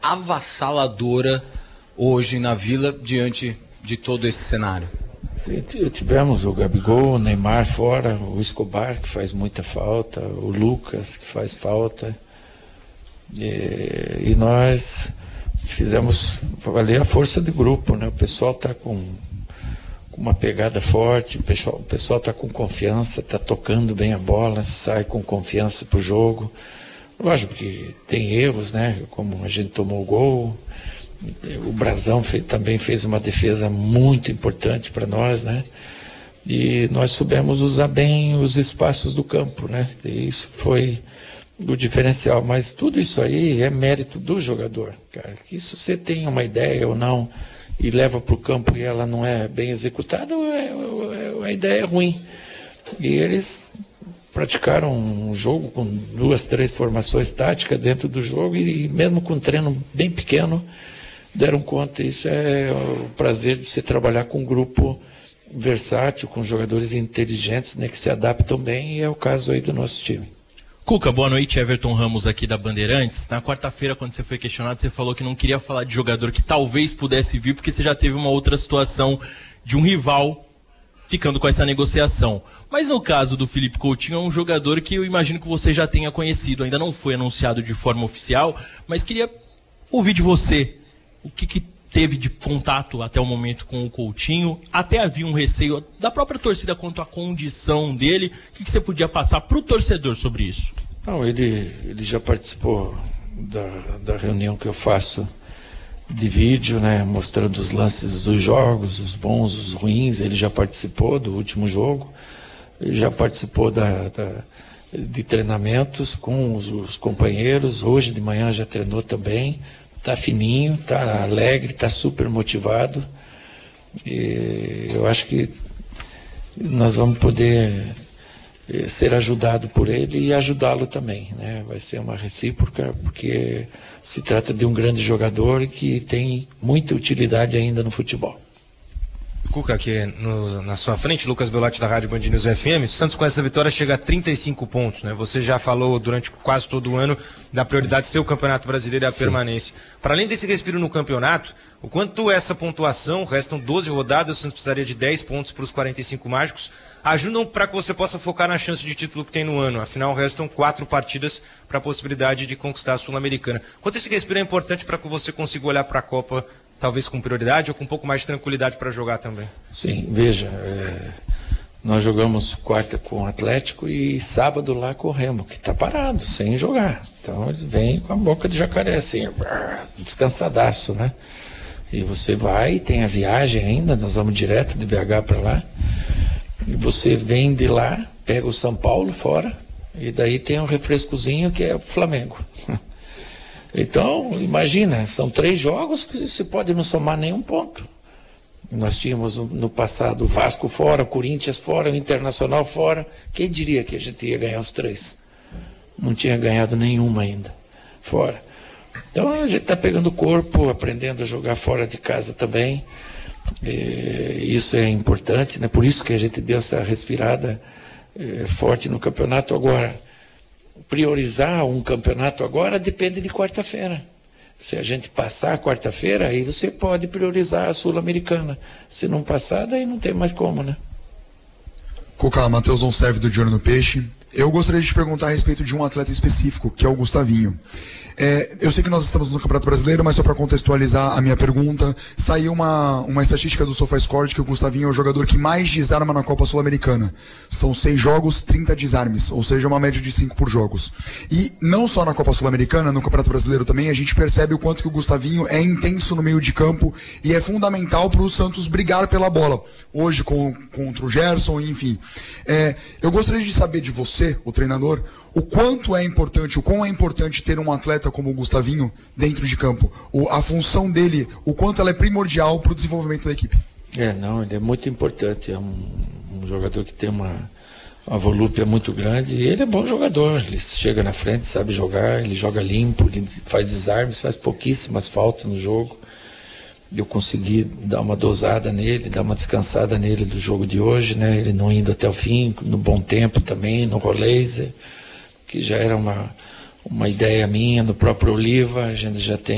avassaladora hoje na Vila diante de todo esse cenário? Sim, tivemos o Gabigol, o Neymar fora, o Escobar, que faz muita falta, o Lucas, que faz falta. E nós fizemos valer a força de grupo, né? O pessoal está com uma pegada forte, o pessoal está com confiança, está tocando bem a bola, sai com confiança para o jogo. Lógico que tem erros, né? Como a gente tomou o gol. O Brazão também fez uma defesa muito importante para nós, né? E nós soubemos usar bem os espaços do campo, né? E isso foi o diferencial. Mas tudo isso aí é mérito do jogador, cara. Que se você tem uma ideia ou não e leva para o campo e ela não é bem executada, a ideia é ruim. E eles praticaram um jogo com 2, 3 formações táticas dentro do jogo e mesmo com um treino bem pequeno, deram conta. Isso é o prazer de se trabalhar com um grupo versátil, com jogadores inteligentes, né, que se adaptam bem, e é o caso aí do nosso time. Cuca, boa noite, Everton Ramos aqui da Bandeirantes. Na quarta-feira, quando você foi questionado, você falou que não queria falar de jogador que talvez pudesse vir, porque você já teve uma outra situação de um rival ficando com essa negociação. Mas no caso do Felipe Coutinho, é um jogador que eu imagino que você já tenha conhecido, ainda não foi anunciado de forma oficial, mas queria ouvir de você o que teve de contato até o momento com o Coutinho. Até havia um receio da própria torcida quanto à condição dele. O que você podia passar para o torcedor sobre isso? Não, ele já participou da reunião que eu faço de vídeo, né, mostrando os lances dos jogos, os bons, os ruins. Ele já participou do último jogo, ele já participou de treinamentos com os companheiros. Hoje de manhã já treinou também. Está fininho, está alegre, está super motivado. E eu acho que nós vamos poder ser ajudado por ele e ajudá-lo também, né? Vai ser uma recíproca, porque se trata de um grande jogador que tem muita utilidade ainda no futebol. Cuca, aqui na sua frente, Lucas Bellotti da Rádio Band News FM. O Santos com essa vitória chega a 35 pontos, né? Você já falou durante quase todo o ano da prioridade de ser o Campeonato Brasileiro e a permanência. Para além desse respiro no campeonato, o quanto essa pontuação, restam 12 rodadas, o Santos precisaria de 10 pontos para os 45 mágicos, ajudam para que você possa focar na chance de título que tem no ano. Afinal, restam 4 partidas para a possibilidade de conquistar a Sul-Americana. Quanto esse respiro é importante para que você consiga olhar para a Copa talvez com prioridade ou com um pouco mais de tranquilidade para jogar também? Sim, veja, nós jogamos quarta com o Atlético e sábado lá com o Remo, que está parado, sem jogar. Então ele vem com a boca de jacaré, assim, descansadaço, né? E você vai, tem a viagem ainda, nós vamos direto de BH para lá. E você vem de lá, pega o São Paulo fora, e daí tem um refrescozinho que é o Flamengo. Então, imagina, são 3 jogos que se pode não somar nenhum ponto. Nós tínhamos no passado o Vasco fora, o Corinthians fora, o Internacional fora. Quem diria que a gente ia ganhar os 3? Não tinha ganhado nenhuma ainda, fora. Então a gente está pegando o corpo, aprendendo a jogar fora de casa também. E isso é importante, né? Por isso que a gente deu essa respirada forte no campeonato agora. Priorizar um campeonato agora depende de quarta-feira. Se a gente passar a quarta-feira, aí você pode priorizar a Sul-Americana. Se não passar, daí não tem mais como, né? Cuca, Matheus Donserve do De Olho no Peixe. Eu gostaria de te perguntar a respeito de um atleta específico, que é o Gustavinho. Eu sei que nós estamos no Campeonato Brasileiro, mas só para contextualizar a minha pergunta, saiu uma estatística do SofaScore de que o Gustavinho é o jogador que mais desarma na Copa Sul-Americana. São 6 jogos, 30 desarmes, ou seja, uma média de 5 por jogos. E não só na Copa Sul-Americana, no Campeonato Brasileiro também, a gente percebe o quanto que o Gustavinho é intenso no meio de campo e é fundamental para o Santos brigar pela bola. Hoje contra o Gerson, enfim. Eu gostaria de saber de você, o treinador, o quão é importante ter um atleta como o Gustavinho dentro de campo. A função dele, o quanto ela é primordial para o desenvolvimento da equipe. Ele é muito importante. É um jogador que tem uma volúpia muito grande. E ele é bom jogador. Ele chega na frente, sabe jogar, ele joga limpo, ele faz desarmes, faz pouquíssimas faltas no jogo. Eu consegui dar uma dosada nele, dar uma descansada nele do jogo de hoje, né? Ele não indo até o fim, no bom tempo também, no Roleza, que já era uma ideia minha, no próprio Oliva. A gente já tem